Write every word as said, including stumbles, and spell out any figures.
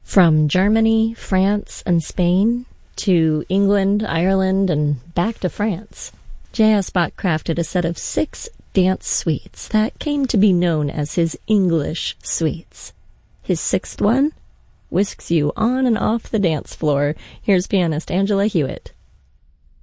From Germany, France, and Spain to England, Ireland, and back to France, J S. Bach crafted a set of six dance suites that came to be known as his English suites. His sixth one whisks you on and off the dance floor. Here's pianist Angela Hewitt.